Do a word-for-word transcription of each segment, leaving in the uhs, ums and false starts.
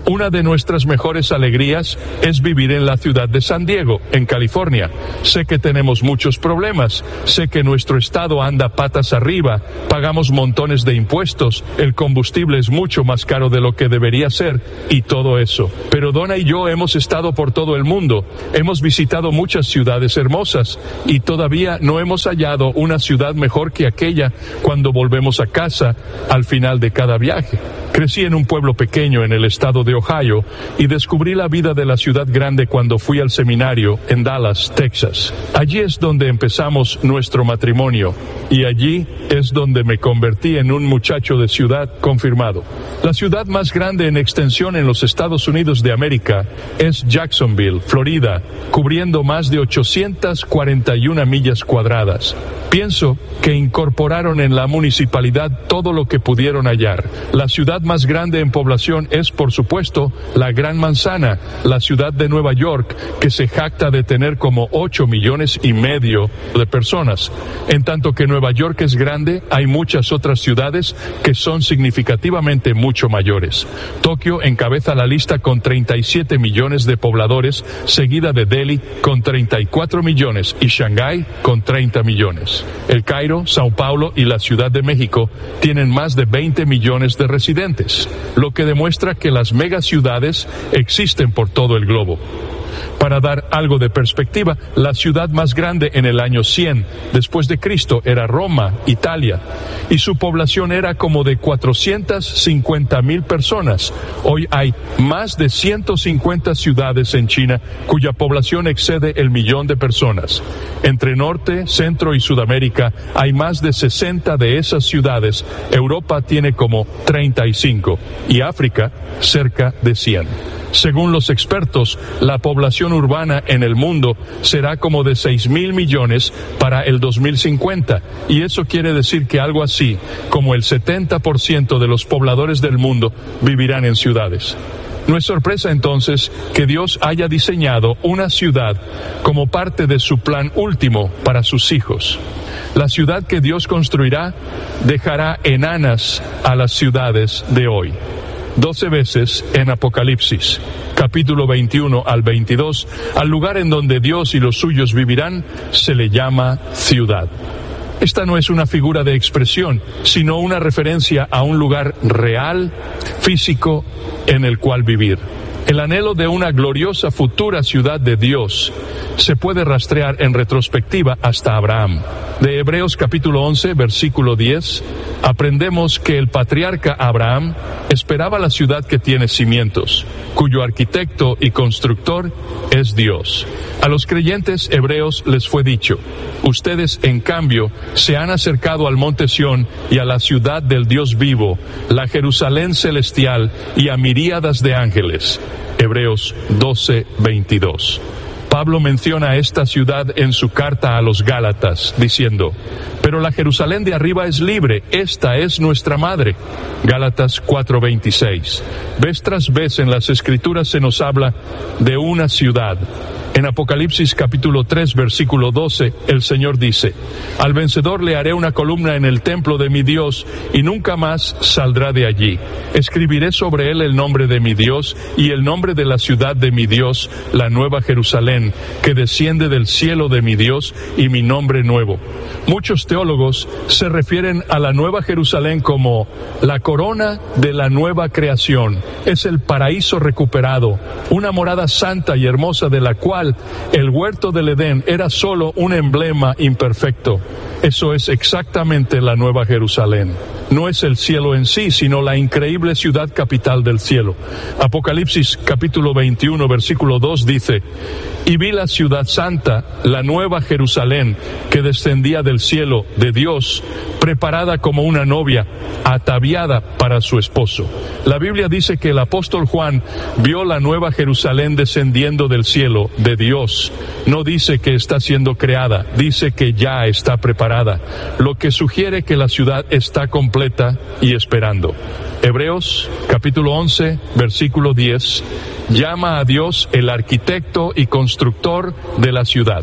Una de nuestras mejores alegrías es vivir en la ciudad de San Diego, en California. Sé que tenemos muchos problemas, sé que nuestro estado anda patas arriba, pagamos montones de impuestos, el combustible es mucho más caro de lo que debería ser, y todo eso. Pero Donna y yo hemos estado por todo el mundo, hemos visitado muchas ciudades hermosas, y todavía no hemos hallado una ciudad mejor que aquella cuando volvemos a casa al final de cada viaje. Crecí en un pueblo pequeño en el estado de Ohio y descubrí la vida de la ciudad grande cuando fui al seminario en Dallas, Texas. Allí es donde empezamos nuestro matrimonio y allí es donde me convertí en un muchacho de ciudad confirmado. La ciudad más grande en extensión en los Estados Unidos de América es Jacksonville, Florida, cubriendo más de ochocientas cuarenta y una millas cuadradas. Pienso que incorporaron en la municipalidad todo lo que pudieron hallar. La ciudad más grande en población es, por supuesto, la Gran Manzana, la ciudad de Nueva York, que se jacta de tener como ocho millones y medio de personas. En tanto que Nueva York es grande, hay muchas otras ciudades que son significativamente mucho mayores. Tokio encabeza la lista con treinta y siete millones de pobladores, seguida de Delhi con treinta y cuatro millones y Shanghái con treinta millones. El Cairo, Sao Paulo y la Ciudad de México tienen más de veinte millones de residentes, lo que demuestra que las megaciudades existen por todo el globo. Para dar algo de perspectiva, la ciudad más grande en el año cien después de Cristo era Roma, Italia, y su población era como de cuatrocientas cincuenta mil personas. Hoy hay más de ciento cincuenta ciudades en China cuya población excede el millón de personas. Entre Norte, Centro y Sudamérica hay más de sesenta de esas ciudades. Europa tiene como treinta y cinco y África cerca de cien. Según los expertos, la población urbana en el mundo será como de seis mil millones para el dos mil cincuenta, y eso quiere decir que algo así como el setenta por ciento de los pobladores del mundo vivirán en ciudades. No es sorpresa entonces que Dios haya diseñado una ciudad como parte de su plan último para sus hijos. La ciudad que Dios construirá dejará enanas a las ciudades de hoy. Doce veces en Apocalipsis, capítulo veintiuno al veintidós, al lugar en donde Dios y los suyos vivirán, se le llama ciudad. Esta no es una figura de expresión, sino una referencia a un lugar real, físico, en el cual vivir. El anhelo de una gloriosa futura ciudad de Dios se puede rastrear en retrospectiva hasta Abraham. De Hebreos capítulo once, versículo diez, aprendemos que el patriarca Abraham esperaba la ciudad que tiene cimientos, cuyo arquitecto y constructor es Dios. A los creyentes hebreos les fue dicho: ustedes, en cambio, se han acercado al monte Sión y a la ciudad del Dios vivo, la Jerusalén celestial y a miríadas de ángeles. Hebreos doce, veintidós. Pablo menciona esta ciudad en su carta a los Gálatas, diciendo: pero la Jerusalén de arriba es libre, esta es nuestra madre. Gálatas cuatro, veintiséis. Vez tras vez en las Escrituras se nos habla de una ciudad. En Apocalipsis capítulo tres, versículo doce, el Señor dice: al vencedor le haré una columna en el templo de mi Dios, y nunca más saldrá de allí. Escribiré sobre él el nombre de mi Dios y el nombre de la ciudad de mi Dios, la nueva Jerusalén, que desciende del cielo de mi Dios, y mi nombre nuevo. Muchos teólogos se refieren a la nueva Jerusalén como la corona de la nueva creación. Es el paraíso recuperado, una morada santa y hermosa de la cual el huerto del Edén era solo un emblema imperfecto. Eso es exactamente la nueva Jerusalén. No es el cielo en sí, sino la increíble ciudad capital del cielo. Apocalipsis capítulo veintiuno, versículo dos dice: y vi la ciudad santa, la nueva Jerusalén, que descendía del cielo de Dios, preparada como una novia, ataviada para su esposo. La Biblia dice que el apóstol Juan vio la nueva Jerusalén descendiendo del cielo de Dios. No dice que está siendo creada, dice que ya está preparada, lo que sugiere que la ciudad está completa y esperando. Hebreos capítulo once, versículo diez, llama a Dios el arquitecto y constructor de la ciudad.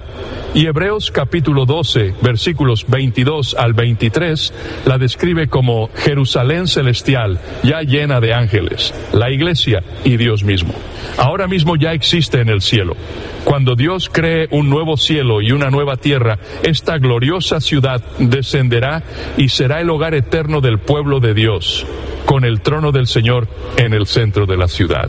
Y Hebreos capítulo doce, versículos veintidós al veintitrés, la describe como Jerusalén celestial, ya llena de ángeles, la iglesia y Dios mismo. Ahora mismo ya existe en el cielo. Cuando Dios cree un nuevo cielo y una nueva tierra, esta gloriosa ciudad descenderá y será el hogar eterno del pueblo de Dios, con el trono del Señor en el centro de la ciudad.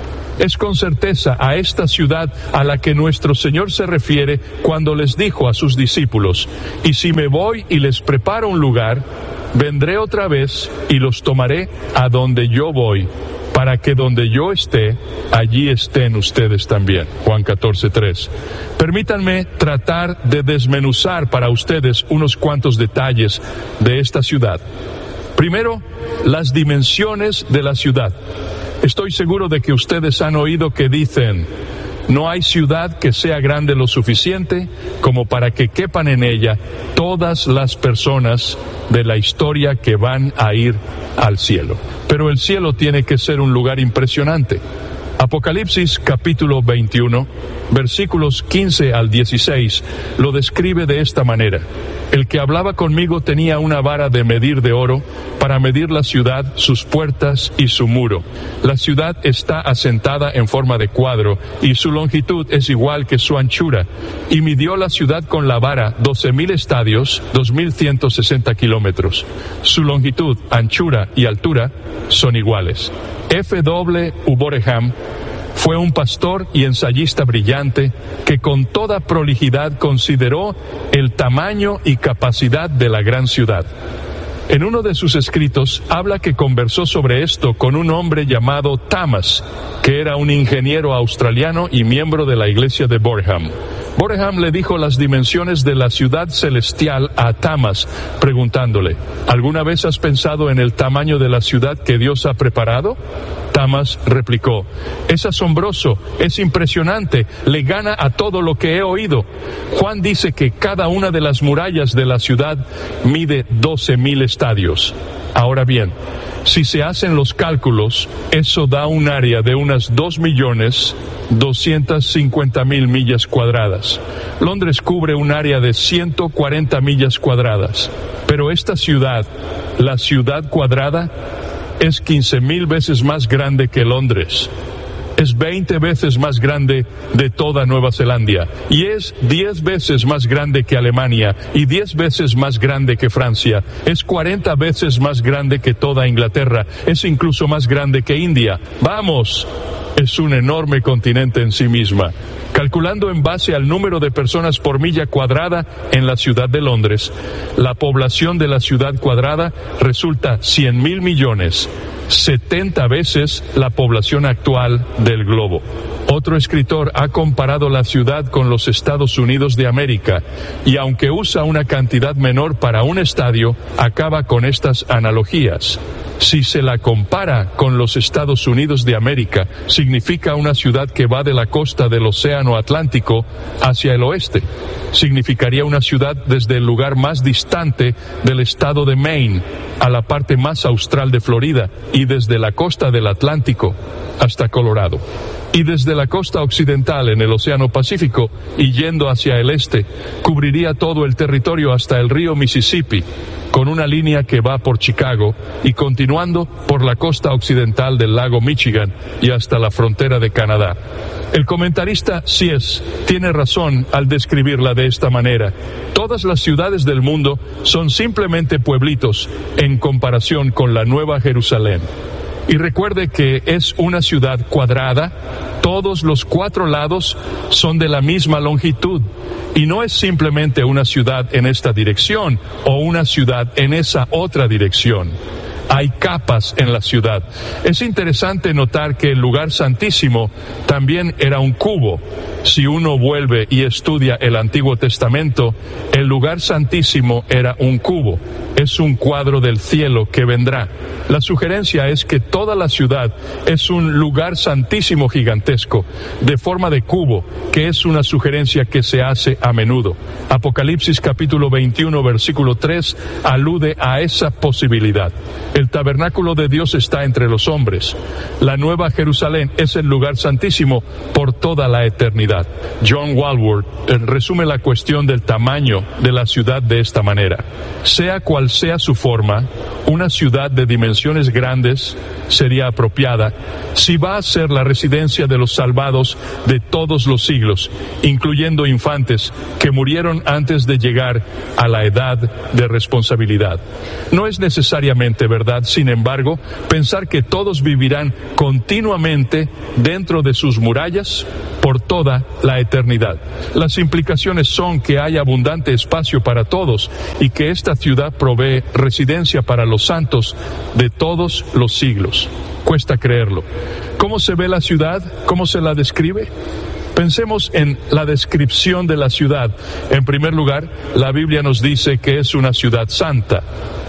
Es con certeza a esta ciudad a la que nuestro Señor se refiere cuando les dijo a sus discípulos: y si me voy y les preparo un lugar, vendré otra vez y los tomaré a donde yo voy, para que donde yo esté, allí estén ustedes también. Juan catorce, tres. Permítanme tratar de desmenuzar para ustedes unos cuantos detalles de esta ciudad. Primero, las dimensiones de la ciudad. Estoy seguro de que ustedes han oído que dicen: no hay ciudad que sea grande lo suficiente como para que quepan en ella todas las personas de la historia que van a ir al cielo. Pero el cielo tiene que ser un lugar impresionante. Apocalipsis capítulo veintiuno, versículos quince al dieciséis, lo describe de esta manera: el que hablaba conmigo tenía una vara de medir de oro para medir la ciudad, sus puertas y su muro. La ciudad está asentada en forma de cuadro y su longitud es igual que su anchura. Y midió la ciudad con la vara doce mil estadios, dos mil ciento sesenta kilómetros. Su longitud, anchura y altura son iguales. F W Uboreham fue un pastor y ensayista brillante que con toda prolijidad consideró el tamaño y capacidad de la gran ciudad. En uno de sus escritos habla que conversó sobre esto con un hombre llamado Thomas, que era un ingeniero australiano y miembro de la iglesia de Boreham. Boreham le dijo las dimensiones de la ciudad celestial a Thomas, preguntándole: ¿alguna vez has pensado en el tamaño de la ciudad que Dios ha preparado? Thomas replicó: es asombroso, es impresionante, le gana a todo lo que he oído. Juan dice que cada una de las murallas de la ciudad mide doce mil estadios. Ahora bien, si se hacen los cálculos, eso da un área de unas dos millones doscientas cincuenta mil millas cuadradas. Londres cubre un área de ciento cuarenta millas cuadradas. Pero esta ciudad, la ciudad cuadrada, es quince mil veces más grande que Londres. Es veinte veces más grande de toda Nueva Zelanda, y es diez veces más grande que Alemania, y diez veces más grande que Francia. Es cuarenta veces más grande que toda Inglaterra. Es incluso más grande que India. ¡Vamos! Es un enorme continente en sí misma. Calculando en base al número de personas por milla cuadrada en la ciudad de Londres, la población de la ciudad cuadrada resulta cien mil millones, setenta veces la población actual del globo. Otro escritor ha comparado la ciudad con los Estados Unidos de América, y aunque usa una cantidad menor para un estadio, acaba con estas analogías. Si se la compara con los Estados Unidos de América, significa una ciudad que va de la costa del Océano Atlántico hacia el oeste. Significaría una ciudad desde el lugar más distante del estado de Maine a la parte más austral de Florida, y desde la costa del Atlántico hasta Colorado. Y desde la costa occidental en el Océano Pacífico y yendo hacia el este, cubriría todo el territorio hasta el río Mississippi, con una línea que va por Chicago y continuando por la costa occidental del lago Michigan y hasta la frontera de Canadá. El comentarista Sies tiene razón al describirla de esta manera. Todas las ciudades del mundo son simplemente pueblitos en comparación con la Nueva Jerusalén. Y recuerde que es una ciudad cuadrada, todos los cuatro lados son de la misma longitud, y no es simplemente una ciudad en esta dirección o una ciudad en esa otra dirección. Hay capas en la ciudad. Es interesante notar que el lugar santísimo también era un cubo. Si uno vuelve y estudia el Antiguo Testamento, el lugar santísimo era un cubo. Es un cuadro del cielo que vendrá. La sugerencia es que toda la ciudad es un lugar santísimo gigantesco, de forma de cubo, que es una sugerencia que se hace a menudo. Apocalipsis capítulo veintiuno, versículo tres, alude a esa posibilidad. El tabernáculo de Dios está entre los hombres. La Nueva Jerusalén es el lugar santísimo por toda la eternidad. John Walworth resume la cuestión del tamaño de la ciudad de esta manera: sea cual sea su forma, una ciudad de dimensiones grandes sería apropiada si va a ser la residencia de los salvados de todos los siglos, incluyendo infantes que murieron antes de llegar a la edad de responsabilidad. No es necesariamente verdad, sin embargo, pensar que todos vivirán continuamente dentro de sus murallas por toda la eternidad. Las implicaciones son que hay abundante espacio para todos y que esta ciudad provee residencia para los santos de todos los siglos. Cuesta creerlo. ¿Cómo se ve la ciudad? ¿Cómo se la describe? Pensemos en la descripción de la ciudad. En primer lugar, la Biblia nos dice que es una ciudad santa.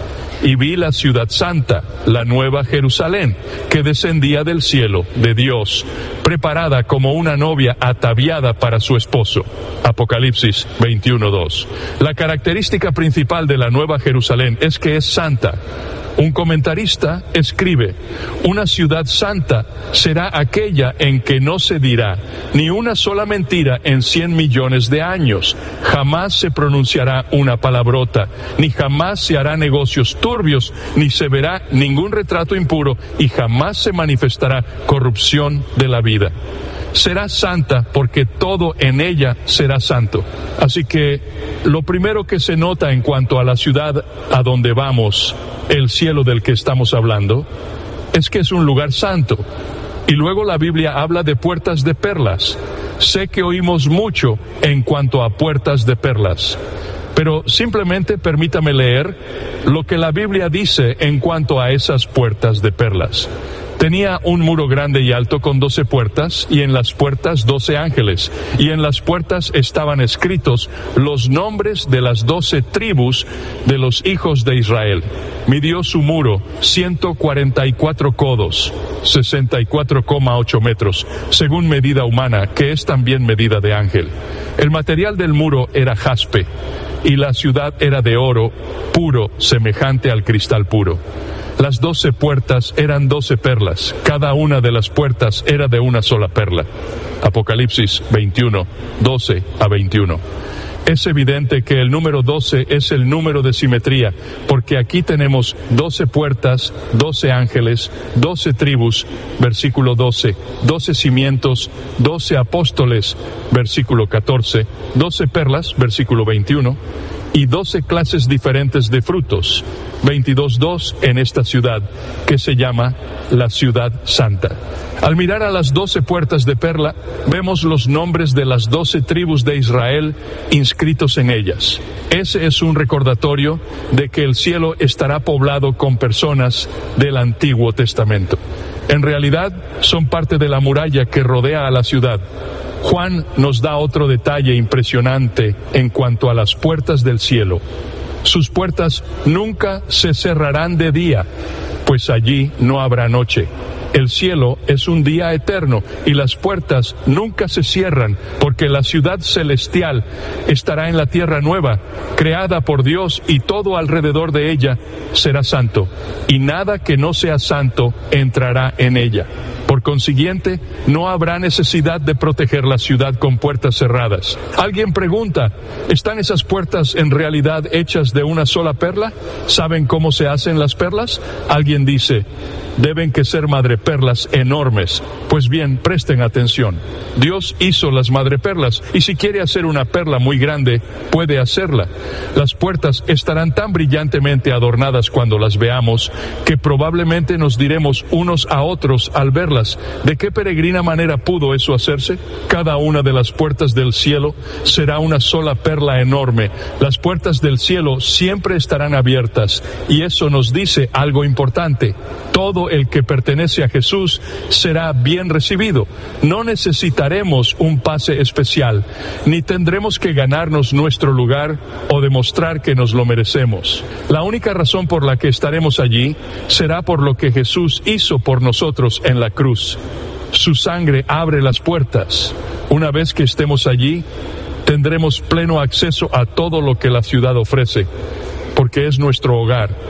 Y vi la ciudad santa, la Nueva Jerusalén, que descendía del cielo de Dios, preparada como una novia ataviada para su esposo. Apocalipsis veintiuno dos. La característica principal de la Nueva Jerusalén es que es santa. Un comentarista escribe: una ciudad santa será aquella en que no se dirá ni una sola mentira en cien millones de años. Jamás se pronunciará una palabrota, ni jamás se hará negocios turbios, ni se verá ningún retrato impuro, y jamás se manifestará corrupción de la vida. Será santa porque todo en ella será santo. Así que lo primero que se nota en cuanto a la ciudad a donde vamos, el cielo del que estamos hablando, es que es un lugar santo. Y luego la Biblia habla de puertas de perlas. Sé que oímos mucho en cuanto a puertas de perlas, pero simplemente permítame leer lo que la Biblia dice en cuanto a esas puertas de perlas. Tenía un muro grande y alto con doce puertas, y en las puertas doce ángeles, y en las puertas estaban escritos los nombres de las doce tribus de los hijos de Israel. Midió su muro ciento cuarenta y cuatro codos, sesenta y cuatro coma ocho metros, según medida humana, que es también medida de ángel. El material del muro era jaspe, y la ciudad era de oro puro, semejante al cristal puro. Las doce puertas eran doce perlas, cada una de las puertas era de una sola perla. Apocalipsis veintiuno, doce a veintiuno. Es evidente que el número doce es el número de simetría, porque aquí tenemos doce puertas, doce ángeles, doce tribus, versículo doce, doce cimientos, doce apóstoles, versículo catorce, doce perlas, versículo veintiuno, y doce clases diferentes de frutos, veintidós dos en esta ciudad, que se llama la Ciudad Santa. Al mirar a las doce puertas de perla, vemos los nombres de las doce tribus de Israel inscritos en ellas. Ese es un recordatorio de que el cielo estará poblado con personas del Antiguo Testamento. En realidad, son parte de la muralla que rodea a la ciudad. Juan nos da otro detalle impresionante en cuanto a las puertas del cielo. Sus puertas nunca se cerrarán de día, pues allí no habrá noche. El cielo es un día eterno y las puertas nunca se cierran, porque la ciudad celestial estará en la tierra nueva, creada por Dios, y todo alrededor de ella será santo, y nada que no sea santo entrará en ella. Por consiguiente, no habrá necesidad de proteger la ciudad con puertas cerradas. Alguien pregunta, ¿están esas puertas en realidad hechas de una sola perla? ¿Saben cómo se hacen las perlas? Alguien dice, deben que ser madreperlas enormes. Pues bien, presten atención. Dios hizo las madreperlas, y si quiere hacer una perla muy grande, puede hacerla. Las puertas estarán tan brillantemente adornadas cuando las veamos, que probablemente nos diremos unos a otros al verlas, ¿de qué peregrina manera pudo eso hacerse? Cada una de las puertas del cielo será una sola perla enorme. Las puertas del cielo siempre estarán abiertas, y eso nos dice algo importante. Todo el que pertenece a Jesús será bien recibido. No necesitaremos un pase especial, ni tendremos que ganarnos nuestro lugar o demostrar que nos lo merecemos. La única razón por la que estaremos allí será por lo que Jesús hizo por nosotros en la cruz. Su sangre abre las puertas. Una vez que estemos allí, tendremos pleno acceso a todo lo que la ciudad ofrece, porque es nuestro hogar.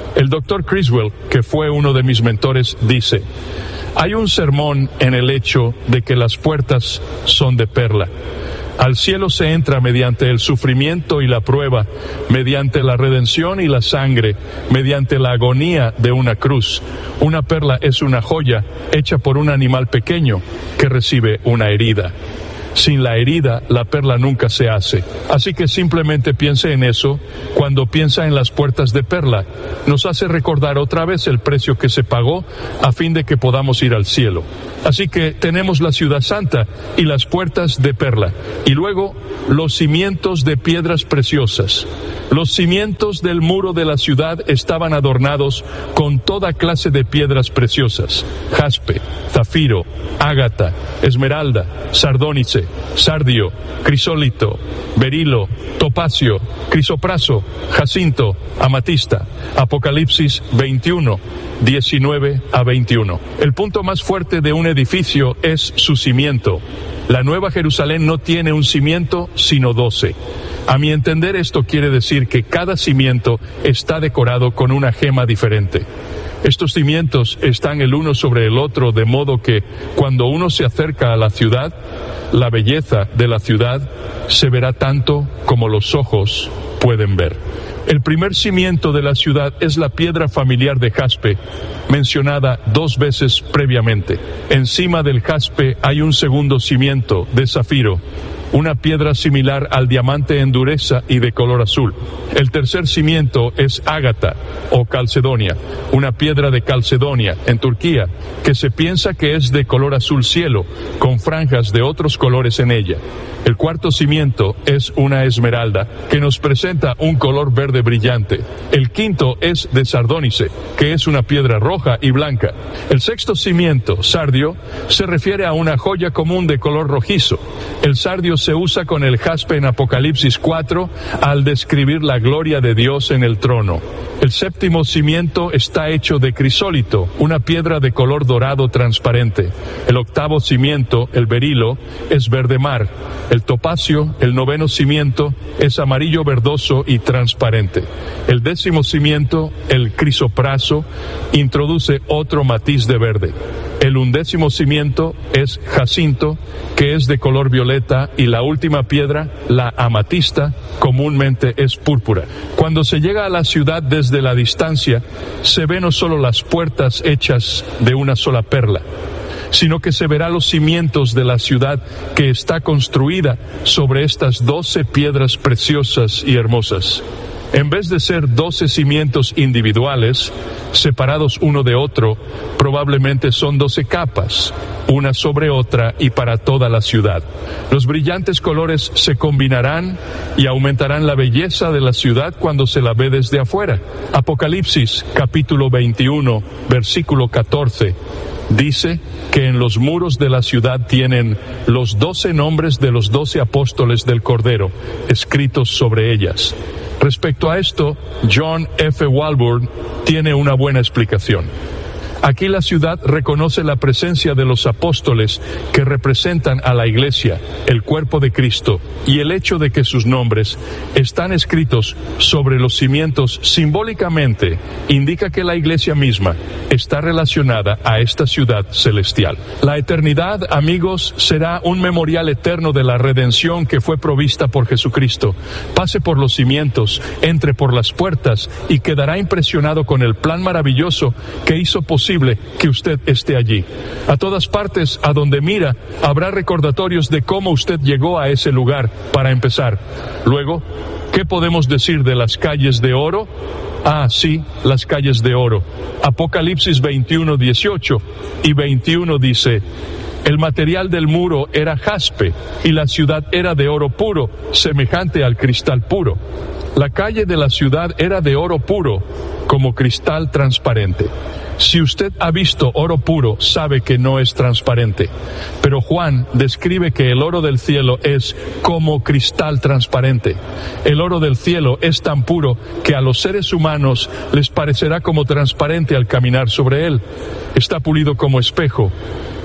El doctor Criswell, que fue uno de mis mentores, dice: hay un sermón en el hecho de que las puertas son de perla. Al cielo se entra mediante el sufrimiento y la prueba, mediante la redención y la sangre, mediante la agonía de una cruz. Una perla es una joya hecha por un animal pequeño que recibe una herida. Sin la herida, la perla nunca se hace. Así que simplemente piense en eso cuando piensa en las puertas de perla. Nos hace recordar otra vez el precio que se pagó a fin de que podamos ir al cielo. Así que tenemos la ciudad santa y las puertas de perla. Y luego, los cimientos de piedras preciosas. Los cimientos del muro de la ciudad estaban adornados con toda clase de piedras preciosas: jaspe, zafiro, ágata, esmeralda, sardónice, sardio, crisólito, berilo, topacio, crisopraso, jacinto, amatista. Apocalipsis veintiuno, diecinueve a veintiuno. El punto más fuerte de un edificio es su cimiento. La Nueva Jerusalén no tiene un cimiento, sino doce. A mi entender, esto quiere decir que cada cimiento está decorado con una gema diferente. Estos cimientos están el uno sobre el otro, de modo que cuando uno se acerca a la ciudad, la belleza de la ciudad se verá tanto como los ojos pueden ver. El primer cimiento de la ciudad es la piedra familiar de jaspe, mencionada dos veces previamente. Encima del jaspe hay un segundo cimiento de zafiro, una piedra similar al diamante en dureza y de color azul. El tercer cimiento es ágata o calcedonia, una piedra de Calcedonia en Turquía, que se piensa que es de color azul cielo, con franjas de otros colores en ella. El cuarto cimiento es una esmeralda, que nos presenta un color verde brillante. El quinto es de sardónice, que es una piedra roja y blanca. El sexto cimiento, sardio, se refiere a una joya común de color rojizo. El sardio se usa con el jaspe en Apocalipsis cuatro al describir la gloria de Dios en el trono. El séptimo cimiento está hecho de crisólito, una piedra de color dorado transparente. El octavo cimiento, el berilo, es verde mar. El topacio, el noveno cimiento, es amarillo verdoso y transparente. El décimo cimiento, el crisopraso, introduce otro matiz de verde. El undécimo cimiento es jacinto, que es de color violeta, y la última piedra, la amatista, comúnmente es púrpura. Cuando se llega a la ciudad desde la distancia, se ven no solo las puertas hechas de una sola perla, sino que se verá los cimientos de la ciudad que está construida sobre estas doce piedras preciosas y hermosas. En vez de ser doce cimientos individuales, separados uno de otro, probablemente son doce capas, una sobre otra y para toda la ciudad. Los brillantes colores se combinarán y aumentarán la belleza de la ciudad cuando se la ve desde afuera. Apocalipsis capítulo veintiuno, versículo catorce. Dice que en los muros de la ciudad tienen los doce nombres de los doce apóstoles del Cordero, escritos sobre ellas. Respecto a esto, John F. Walburn tiene una buena explicación. Aquí la ciudad reconoce la presencia de los apóstoles que representan a la Iglesia, el cuerpo de Cristo, y el hecho de que sus nombres están escritos sobre los cimientos simbólicamente indica que la Iglesia misma está relacionada a esta ciudad celestial. La eternidad, amigos, será un memorial eterno de la redención que fue provista por Jesucristo. Pase por los cimientos, entre por las puertas y quedará impresionado con el plan maravilloso que hizo posible que usted esté allí. A todas partes, a donde mira, habrá recordatorios de cómo usted llegó a ese lugar, para empezar. Luego, ¿qué podemos decir de las calles de oro? Ah, sí, las calles de oro. Apocalipsis veintiuno, dieciocho y veintiuno dice: el material del muro era jaspe y la ciudad era de oro puro, semejante al cristal puro. La calle de la ciudad era de oro puro, como cristal transparente. Si usted ha visto oro puro, sabe que no es transparente. Pero Juan describe que el oro del cielo es como cristal transparente. El oro del cielo es tan puro que a los seres humanos les parecerá como transparente al caminar sobre él. Está pulido como espejo.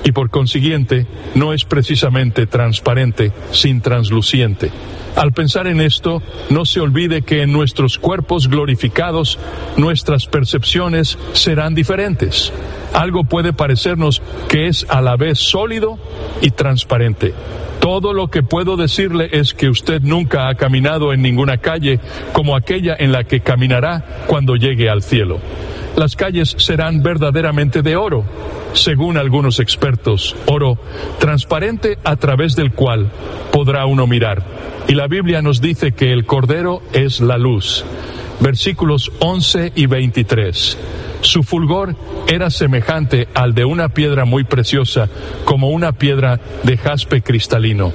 y por consiguiente no es precisamente transparente, sin transluciente. Al pensar en esto, no se olvide que en nuestros cuerpos glorificados, nuestras percepciones serán diferentes. Algo puede parecernos que es a la vez sólido y transparente. Todo lo que puedo decirle es que usted nunca ha caminado en ninguna calle como aquella en la que caminará cuando llegue al cielo. Las calles serán verdaderamente de oro, según algunos expertos, oro transparente a través del cual podrá uno mirar. Y la Biblia nos dice que el Cordero es la luz. Versículos once y veintitrés. Su fulgor era semejante al de una piedra muy preciosa, como una piedra de jaspe cristalino.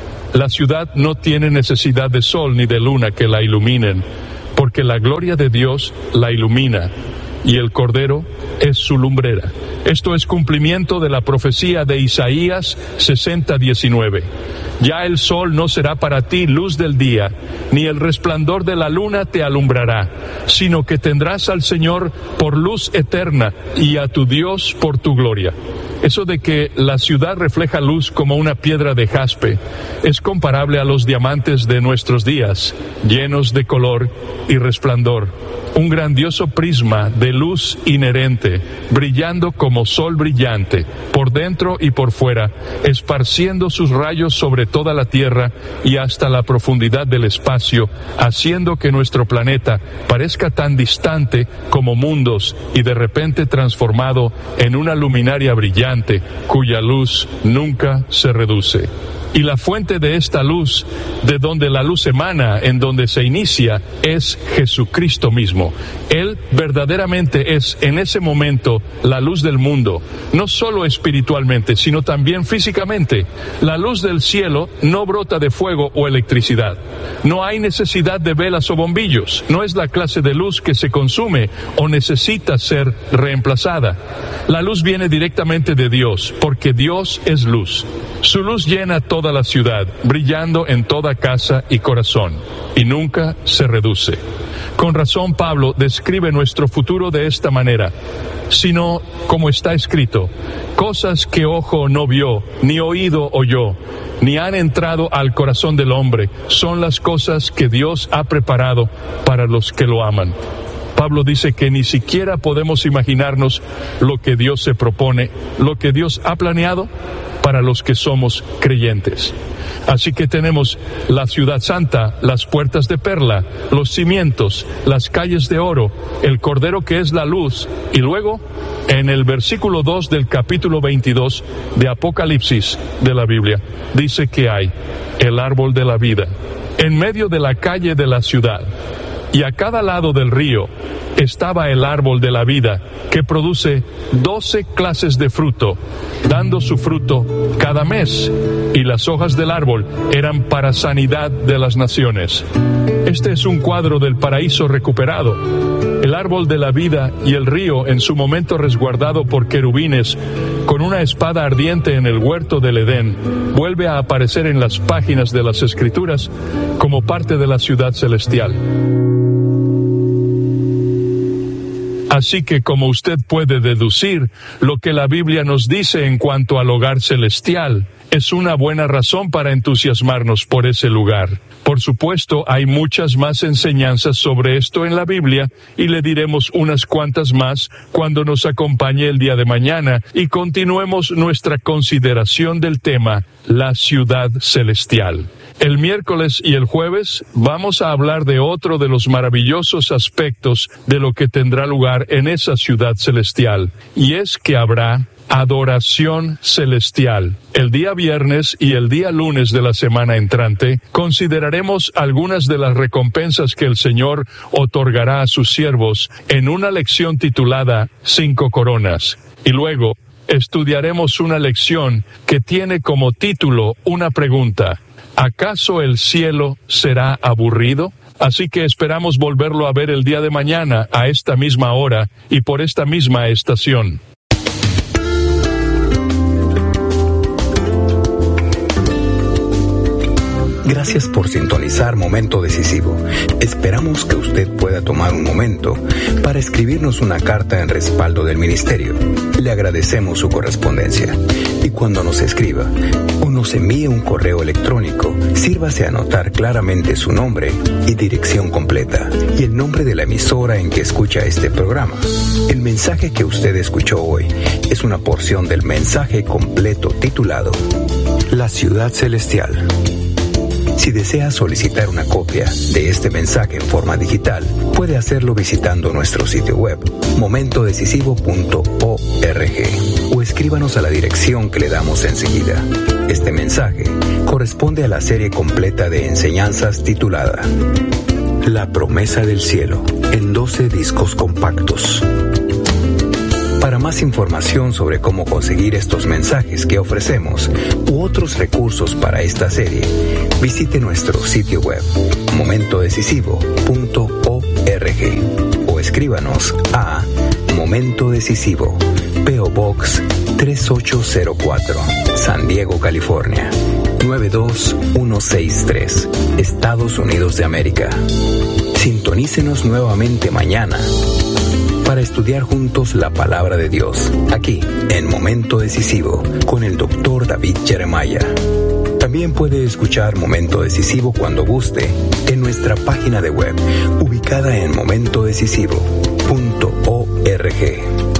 La ciudad no tiene necesidad de sol ni de luna que la iluminen, porque la gloria de Dios la ilumina, y el Cordero es su lumbrera. Esto es cumplimiento de la profecía de Isaías sesenta diecinueve. Ya el sol no será para ti luz del día, ni el resplandor de la luna te alumbrará, sino que tendrás al Señor por luz eterna y a tu Dios por tu gloria. Eso de que la ciudad refleja luz como una piedra de jaspe es comparable a los diamantes de nuestros días, llenos de color y resplandor. Un grandioso prisma de luz inherente, brillando como sol brillante, por dentro y por fuera, esparciendo sus rayos sobre toda la tierra y hasta la profundidad del espacio, haciendo que nuestro planeta parezca tan distante como mundos y de repente transformado en una luminaria brillante cuya luz nunca se reduce. Y la fuente de esta luz, de donde la luz emana, en donde se inicia, es Jesucristo mismo. Él verdaderamente es en ese momento la luz del mundo, no solo espiritualmente, sino también físicamente. La luz del cielo no brota de fuego o electricidad. No hay necesidad de velas o bombillos. No es la clase de luz que se consume o necesita ser reemplazada. La luz viene directamente de Dios, porque Dios es luz. Su luz llena toda la ciudad, brillando en toda casa y corazón, y nunca se reduce. Con razón Pablo describe nuestro futuro de esta manera, sino como está escrito, cosas que ojo no vio, ni oído oyó, ni han entrado al corazón del hombre, son las cosas que Dios ha preparado para los que lo aman. Pablo dice que ni siquiera podemos imaginarnos lo que Dios se propone, lo que Dios ha planeado para los que somos creyentes. Así que tenemos la ciudad santa, las puertas de perla, los cimientos, las calles de oro, el Cordero que es la luz, y luego, en el versículo dos del capítulo veintidós de Apocalipsis de la Biblia, dice que hay el árbol de la vida en medio de la calle de la ciudad. Y a cada lado del río estaba el árbol de la vida, que produce doce clases de fruto, dando su fruto cada mes, y las hojas del árbol eran para sanidad de las naciones. Este es un cuadro del paraíso recuperado. El árbol de la vida y el río, en su momento resguardado por querubines, con una espada ardiente en el huerto del Edén, vuelve a aparecer en las páginas de las Escrituras como parte de la ciudad celestial. Así que, como usted puede deducir, lo que la Biblia nos dice en cuanto al hogar celestial es una buena razón para entusiasmarnos por ese lugar. Por supuesto, hay muchas más enseñanzas sobre esto en la Biblia, y le diremos unas cuantas más cuando nos acompañe el día de mañana y continuemos nuestra consideración del tema, la ciudad celestial. El miércoles y el jueves vamos a hablar de otro de los maravillosos aspectos de lo que tendrá lugar en esa ciudad celestial, y es que habrá adoración celestial. El día viernes y el día lunes de la semana entrante consideraremos algunas de las recompensas que el Señor otorgará a sus siervos en una lección titulada Cinco Coronas. Y luego estudiaremos una lección que tiene como título una pregunta: ¿acaso el cielo será aburrido? Así que esperamos volverlo a ver el día de mañana a esta misma hora y por esta misma estación. Gracias por sintonizar Momento Decisivo. Esperamos que usted pueda tomar un momento para escribirnos una carta en respaldo del ministerio. Le agradecemos su correspondencia. Y cuando nos escriba o nos envíe un correo electrónico, sírvase a anotar claramente su nombre y dirección completa y el nombre de la emisora en que escucha este programa. El mensaje que usted escuchó hoy es una porción del mensaje completo titulado La Ciudad Celestial. Si desea solicitar una copia de este mensaje en forma digital, puede hacerlo visitando nuestro sitio web, momento decisivo punto org, o escríbanos a la dirección que le damos enseguida. Este mensaje corresponde a la serie completa de enseñanzas titulada La Promesa del Cielo, en doce discos compactos. Para más información sobre cómo conseguir estos mensajes que ofrecemos u otros recursos para esta serie, visite nuestro sitio web momento decisivo punto org o escríbanos a Momento Decisivo, P O Box tres ocho cero cuatro, San Diego, California nueve dos uno seis tres, Estados Unidos de América. Sintonícenos nuevamente mañana para estudiar juntos la palabra de Dios, aquí en Momento Decisivo, con el doctor David Jeremiah. También puede escuchar Momento Decisivo cuando guste en nuestra página de web, ubicada en momento decisivo punto org.